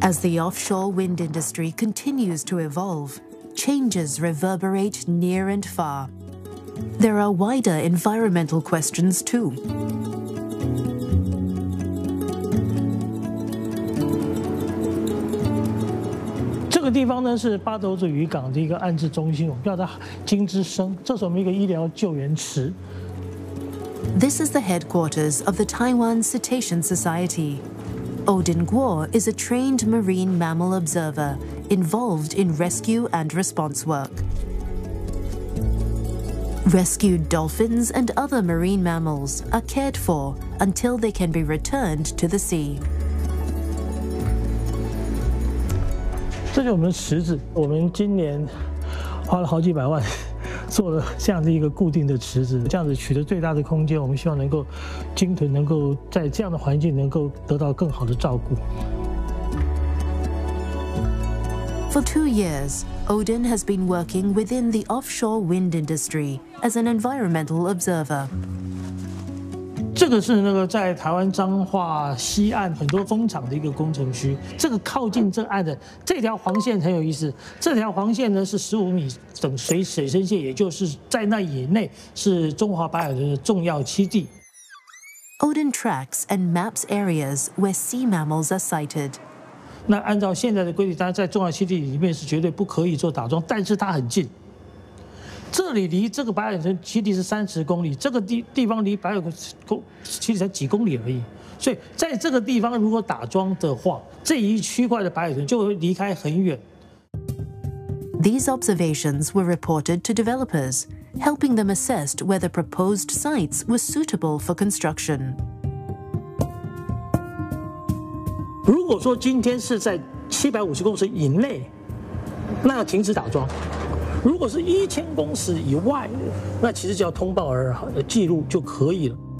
As the offshore wind industry continues to evolve, changes reverberate near and far. There are wider environmental questions too. 这个地方呢是八斗子渔港的一个安置中心，我们叫它金之声。这是我们一个医疗救援池。 This is the headquarters of the Taiwan Cetacean Society. Odin Guo is a trained marine mammal observer involved in rescue and response work. Rescued dolphins and other marine mammals are cared for until they can be returned to the sea. 这就是我们的池子，我们今年花了好几百万做了这样的一个固定的池子，这样子取得最大的空间。我们希望能够鲸豚能够在这样的环境能够得到更好的照顾。 For 2 years, Odin has been working within the offshore wind industry as an environmental observer. 这个是那个在台湾彰化西岸很多风场的一个工程区。这个靠近这岸的这条黄线很有意思，这条黄线呢是15米等水深线，也就是在那以内是中华白海豚的重要栖地。 Odin tracks and maps areas where sea mammals are sighted. 那按照现在的规定，当然在重要栖地里面是绝对不可以做打桩，但是它很近。 这里离这个白海豚栖地是30公里，这个地方离白海豚栖地才几公里而已。所以在这个地方如果打桩的话，这一区块的白海豚就会离开很远。 These observations were reported to developers, helping them assess whether proposed sites were suitable for construction. 如果说今天是在750公尺以内，那要停止打桩。 如果是1000公尺以外，那其实只要通报而记录就可以了。